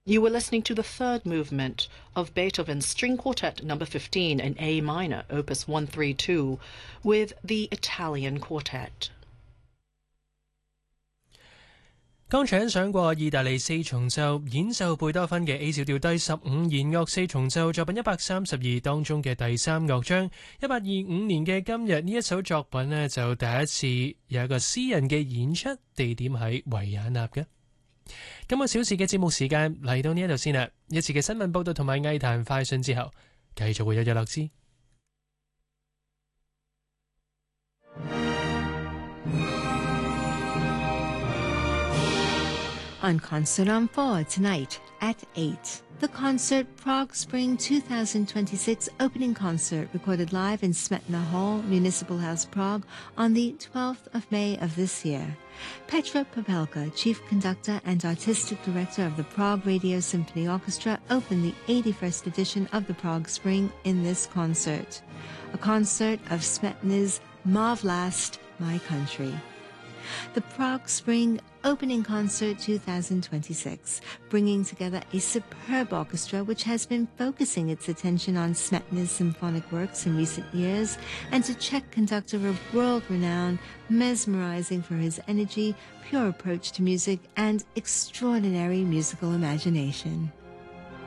You were listening to the third movement of Beethoven's String Quartet No. 15 in A minor, Opus 132, with the Italian Quartet. 剛才欣賞過意大利四重奏演奏貝多芬嘅 A 小調第15弦樂四重奏作品132當中嘅第三樂章。1825年嘅今日呢一首作品呢，就第一次有一個私人嘅演出，地點喺維也納嘅。今個小時嘅節目時間嚟到呢一度先啦，一次嘅新聞報道同埋藝壇快訊之後，繼續會有日落之。 On Concert on 4 tonight at 8. The concert Prague Spring 2026 opening concert recorded live in Smetana Hall, Municipal House, Prague on the 12th of May of this year. Petra Popelka, Chief Conductor and Artistic Director of the Prague Radio Symphony Orchestra, opened the 81st edition of the Prague Spring in this concert. A concert of Smetana's Ma Vlast, My Country. The Prague Spring Opening Concert 2026, bringing together a superb orchestra which has been focusing its attention on Smetana's symphonic works in recent years, and a Czech conductor of world renown, mesmerizing for his energy, pure approach to music, and extraordinary musical imagination.